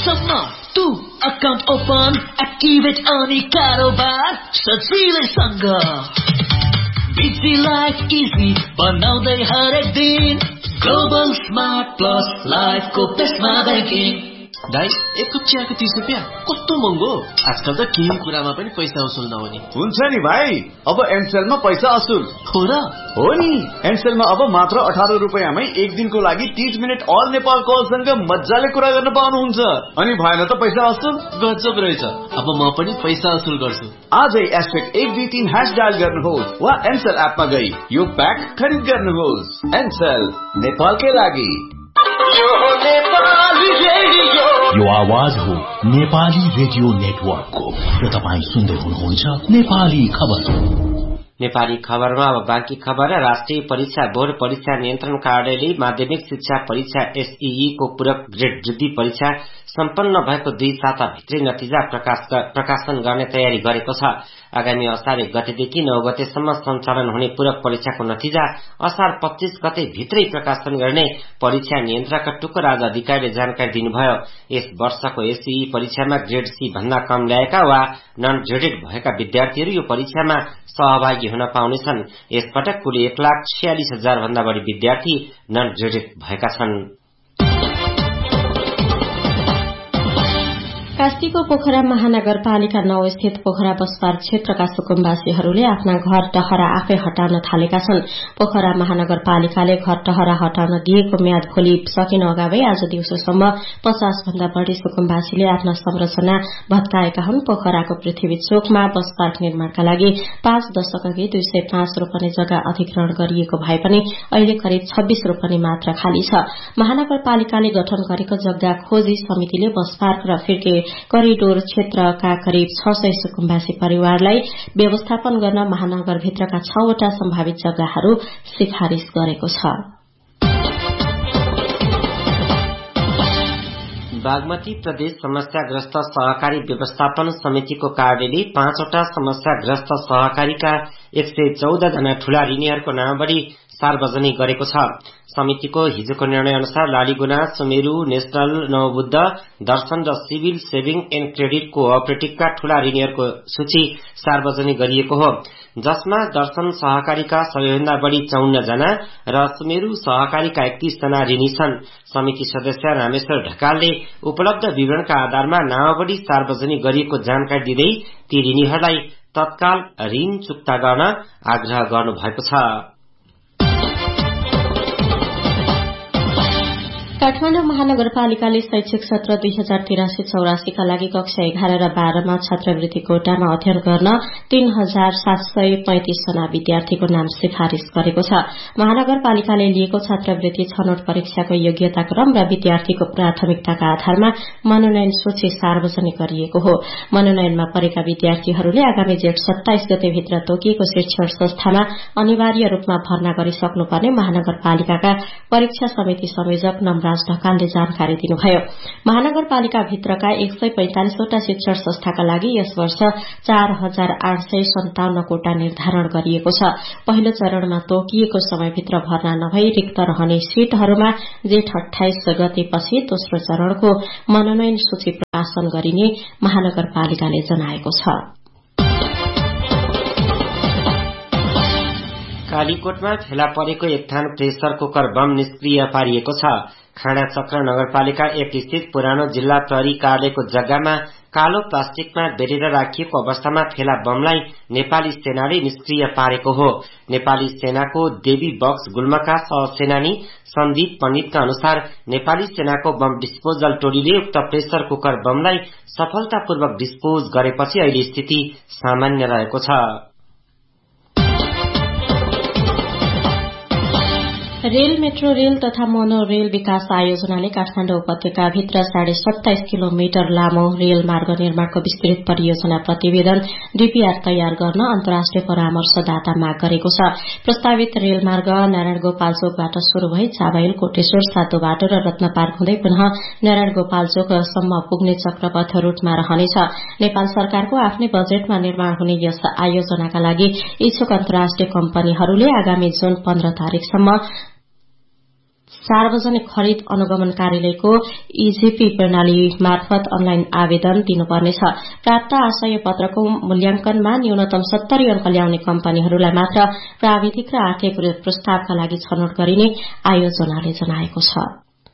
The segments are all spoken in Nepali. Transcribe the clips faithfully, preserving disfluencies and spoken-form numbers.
सम्म तू अकाउन्ट ओपन एक्टिभेट अनि कारोबार सजिलैसँग बिजी लाइफ इजी बनाउँदै हरेक दिन ग्लोबल स्मार्ट प्लस लाइफको बेस्टमा ब्याङ्किङ। दाइ एक कप चियाको तीस रुपियाँ कस्तो महँगो। आजकल त केही कुरामा पनि पैसा असुल नहुने। हुन्छ नि भाइ, अब एनसेलमा पैसा असुल हो र? हो नि, एनसेलमा अब मात्र अठार रुपियाँमै एक दिनको लागि तीस मिनट अल नेपाल कलसँग मजाले कुरा गर्न पाउनुहुन्छ। अनि भएन त पैसा असुल? गजब रहेछ। अब म पनि पैसा असुल गर्छु। आजै एस्टेक एक दुई तीन ह्यास डायल गर्नुहोस् वा एनसेल एपमा गई यो प्याक खरिद गर्नुहोस्। एनसेल नेपालकै लागि। यो आवाज हो नेपाली रेडियो नेटवर्कको र तपाईँ सुन्दै हुनुहुन्छ नेपाली खबर। नेपाली खबरमा अब बाँकी खबर। राष्ट्रिय परीक्षा बोर्ड परीक्षा नियन्त्रण कार्यालयले माध्यमिक शिक्षा परीक्षा एसईई को पूरक ग्रेड वृद्धि परीक्षा सम्पन्न भएको दुई साता भित्रै नतिजा प्रकाशन गर्ने तयारी गरेको छ। आगामी असार एक गतेदेखि नौ गतेसम्म सञ्चालन हुने पूरक परीक्षाको नतिजा असार पच्चीस गते भित्रै प्रकाशन गर्ने परीक्षा नियन्त्रकका टुकराज अधिकारीले जानकारी दिनुभयो। यस वर्षको एसईई परीक्षामा ग्रेड सी भन्दा कम ल्याएका वा नन ग्रेडेड भएका विद्यार्थीहरू यो परीक्षामा सहभागी हुन पाउनेछन्। यसपटक कुल एक लाख छयालिस हजार भन्दा बढ़ी विद्यार्थी नन ग्रेडेड भएका छन्। कास्कीको पोखरा महानगरपालिका नौ स्थित पोखरा बस पार्क क्षेत्रका सुकुम्बासीहरूले आफ्ना घर टहरा आफै हटाउन थालेका छन्। पोखरा महानगरपालिकाले घर टहरा हटाउन दिएको म्याद खोली सकिन अगावै आज दिउँसोसम्म पचास भन्दा बढ़ी सुकुम्बासीले आफ्ना संरचना भत्काएका हुन्। पोखराको पृथ्वी चोकमा बस पार्क निर्माणका लागि पाँच दशक अघि दुई सय पाँच रोपनी जग्गा अधिग्रहण गरिएको भए पनि अहिले करिब छब्बीस रोपनी मात्र खाली छ। महानगरपालिकाले गठन गरेको जग्गा खोजी समितिले बस पार्क र फिर्के करिडोर क्षेत्रका करिब छ सय सुकुम्बासी परिवारलाई व्यवस्थापन गर्न महानगरभित्रका छवटा सम्भावित जग्गाहरू सिफारिश गरेको छ। बागमती प्रदेश समस्याग्रस्त सहकारी व्यवस्थापन समितिको कार्यालयले पाँचवटा समस्याग्रस्त सहकारीका एक सय चौध जना ठूला ऋणीहरूको नामबढी सार्वजनिक गरेको छ। समितिको हिजोको निर्णय अनुसार लालीगुना, सुमेरु, नेशनल, नवबुद्ध, दर्शन र सिभिल सेभिङ एण्ड क्रेडिट कोअपरेटिभका ठूला ऋणीहरूको सूची सार्वजनिक गरिएको हो, जसमा दर्शन सहकारीका सबैभन्दा बढ़ी चौन्न जना र सुमेरु सहकारीका एकतीस जना ऋणी छन्। समिति सदस्य रामेश्वर ढकालले उपलब्ध विवरणका आधारमा नामावली सार्वजनिक गरिएको जानकारी दिँदै ती ऋणीहरूलाई तत्काल ऋण चुक्ता गर्न आग्रह गर्नुभएको छ। काठमाडौँ महानगरपालिकाले शैक्षिक सत्र दुई हजार तिरासी चौरासीका लागि कक्षा एघार र बाह्रमा छात्रवृत्ति कोटामा अध्ययन गर्न तीन हजार सात सय पैंतिस जना विद्यार्थीको नाम सिफारिश गरेको छ। महानगरपालिकाले लिएको छात्रवृत्ति छनौट परीक्षाको योग्यता क्रम र विद्यार्थीको प्राथमिकताका आधारमा मनोनयन सूची सार्वजनिक गरिएको हो। मनोनयनमा परेका विद्यार्थीहरूले आगामी जेठ सत्ताइस गतेभित्र तोकिएको शिक्षण संस्थामा अनिवार्य रूपमा भर्ना गरिसक्नुपर्ने महानगरपालिकाका परीक्षा समिति संयोजक नमराज ढकालले जानकारी दिनुभयो। महानगरपालिका भित्रका एक सय पैंतालिसवटा शिक्षण संस्थाका लागि यस वर्ष चार हजार आठ सय सन्ताउन्न कोटा निर्धारण गरिएको छ। पहिलो चरणमा तोकिएको समयभित्र भर्ना नभई रिक्त रहने सीटहरूमा जेठ अठाइस गतेपछि दोस्रो चरणको मनोनयन सूची प्रकाशन गरिने महानगरपालिकाले जनाएको छ। कालीकोटमा फेला परेको एक थान प्रेसर कुकर बम निष्क्रिय पारिएको छ। खाना चक्र नगरपालिका एक स्थित पुरानो जिल्ला प्रहरी कार्यालयको जग्गामा कालो प्लास्टिकमा बेरेर राखिएको अवस्थामा फेला बमलाई नेपाली सेनाले निष्क्रिय पारेको हो। नेपाली सेनाको देवी बक्स गुल्मका सहसेनानी सन्दीप पण्डितका अनुसार नेपाली सेनाको बम डिस्पोजल टोलीले उक्त प्रेसर कुकर बमलाई सफलतापूर्वक डिस्पोज गरेपछि अहिले स्थिति सामान्य रहेको छ। रेल, मेट्रो रेल तथा मोनो रेल विकास आयोजनाले काठमाडौँ उपत्यकाभित्र साढे सत्ताइस किलोमिटर लामो रेल मार्ग निर्माणको विस्तृत परियोजना प्रतिवेदन डीपीआर तयार गर्न अन्तर्राष्ट्रिय परामर्शदाता माग गरेको छ। प्रस्तावित रेल मार्ग नारायण गोपाल चोकबाट शुरू भई चाबहिल, कोटेश्वर, सातो बाटो र रत्नपार्क हुँदै पुनः नारायण गोपाल चोकसम्म पुग्ने चक्रपथ रूटमा रहनेछ। नेपाल सरकारको आफ्नै बजेटमा निर्माण हुने यस आयोजनाका लागि इच्छुक अन्तर्राष्ट्रिय कम्पनीहरूले आगामी जून पन्ध्र तारीकसम्म सार्वजनिक खरिद अनुगमन कार्यालयको ईजीपी प्रणाली मार्फत अनलाइन आवेदन दिनुपर्नेछ। प्राप्त आशय पत्रको मूल्याङ्कनमा न्यूनतम सत्तरी अंक ल्याउने कम्पनीहरूलाई मात्र प्राविधिक र आर्थिक प्रस्तावका लागि छनौट गरिने आयोजनाले जनाएको छ।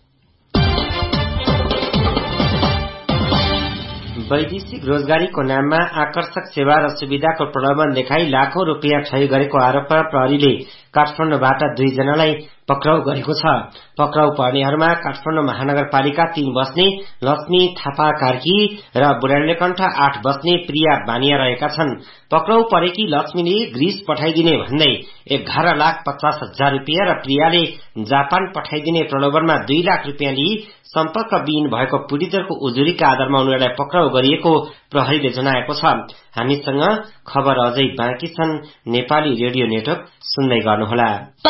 वैदेशिक रोजगारीको नाममा आकर्षक सेवा र सुविधाको प्रलोभन देखाई लाखौं रूपियाँ ठगी गरेको आरोपमा प्रहरीले काठमाडौँबाट दुईजनालाई पक्राउ गरेको छ। पक्राउ पर्नेहरूमा काठमाडौँ महानगरपालिका तीन बस्ने लक्ष्मी थापा कार्की र बुढालेकण्ठ आठ बस्ने प्रिया बानिया रहेका छन्। पक्राउ परेकी लक्ष्मीले ग्रीस पठाइदिने भन्दै एघार लाख पचास हजार रूपियाँ र प्रियाले जापान पठाइदिने प्रलोभनमा दुई लाख रूपियाँ लिई सम्पर्कविहीन भएको पीड़ितहरूको उजुरीका आधारमा उनीहरूलाई पक्राउ गरिएको प्रहरीले जनाएको छ। हामीसँग खबर अझै बाँकी छन्। नेपाली रेडियो नेटवर्क सुन्दै गर्नुहोला।